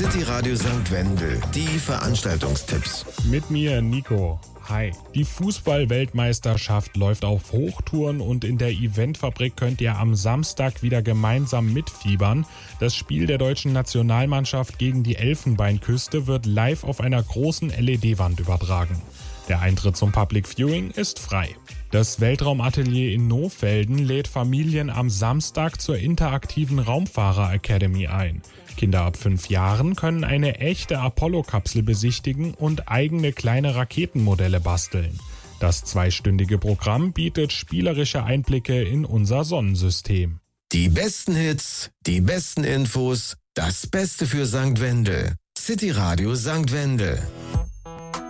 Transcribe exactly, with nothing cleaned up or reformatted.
City Radio Sankt Wendel, die Veranstaltungstipps. Mit mir, Nico. Hi. Die Fußball-Weltmeisterschaft läuft auf Hochtouren und in der Eventfabrik könnt ihr am Samstag wieder gemeinsam mitfiebern. Das Spiel der deutschen Nationalmannschaft gegen die Elfenbeinküste wird live auf einer großen L E D-Wand übertragen. Der Eintritt zum Public Viewing ist frei. Das Weltraumatelier in Nohfelden lädt Familien am Samstag zur interaktiven Raumfahrer Academy ein. Kinder ab fünf Jahren können eine echte Apollo-Kapsel besichtigen und eigene kleine Raketenmodelle basteln. Das zweistündige Programm bietet spielerische Einblicke in unser Sonnensystem. Die besten Hits, die besten Infos, das Beste für Sankt Wendel. City Radio Sankt Wendel.